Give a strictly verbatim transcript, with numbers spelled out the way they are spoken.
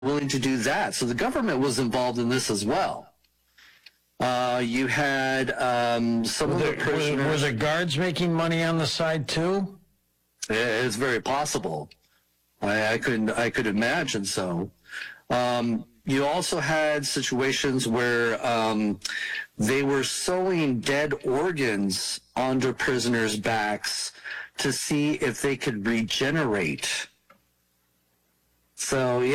willing to do that. So the government was involved in this as well. Uh, you had um, some were of the there, prisoners. Were, were the guards making money on the side too? It's very possible. I, I could I could imagine so. Um, you also had situations where um, they were sewing dead organs onto prisoners' backs to see if they could regenerate. So, yeah.